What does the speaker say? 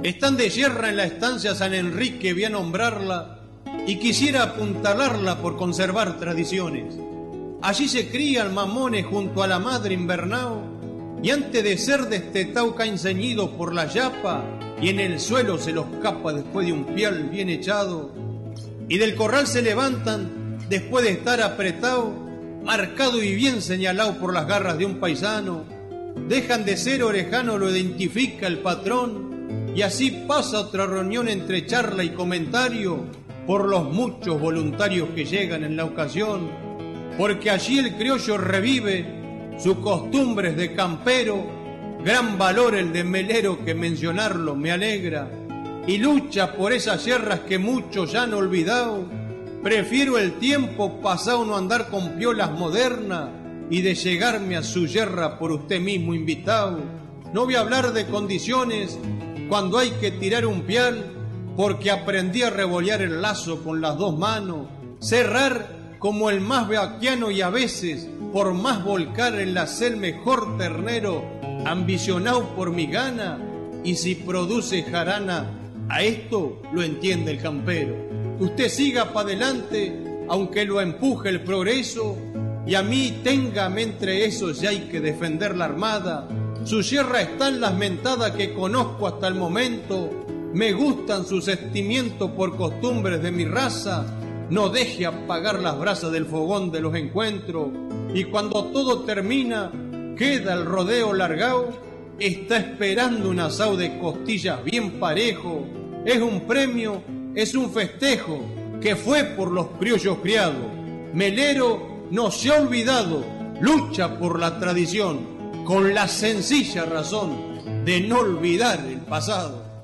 Están de yerra en la estancia San Enrique, voy a nombrarla, y quisiera apuntalarla por conservar tradiciones. Allí se crían mamones junto a la madre invernao, y antes de ser destetao caen ceñidos por la yapa, y en el suelo se los capa después de un pial bien echado, y del corral se levantan después de estar apretado, marcado y bien señalado por las garras de un paisano. Dejan de ser orejano, lo identifica el patrón, y así pasa otra reunión entre charla y comentario por los muchos voluntarios que llegan en la ocasión, porque allí el criollo revive sus costumbres de campero, gran valor el de melero que mencionarlo me alegra, y lucha por esas sierras que muchos ya han olvidado. Prefiero el tiempo pasado no andar con piolas modernas y de llegarme a su yerra por usted mismo invitado. No voy a hablar de condiciones cuando hay que tirar un pial, porque aprendí a revolear el lazo con las dos manos, cerrar como el más beaquiano y a veces, por más volcar en la el mejor ternero, ambicionado por mi gana, y si produce jarana, a esto lo entiende el campero. Usted siga para adelante, aunque lo empuje el progreso, y a mí téngame entre esos, ya hay que defender la armada. Su sierra está en las mentadas que conozco hasta el momento, me gustan sus sentimientos por costumbres de mi raza, no deje apagar las brasas del fogón de los encuentros, y cuando todo termina, queda el rodeo largao, está esperando un asado de costillas bien parejo, es un premio, es un festejo, que fue por los criollos criados. Melero no se ha olvidado, lucha por la tradición, con la sencilla razón de no olvidar el pasado.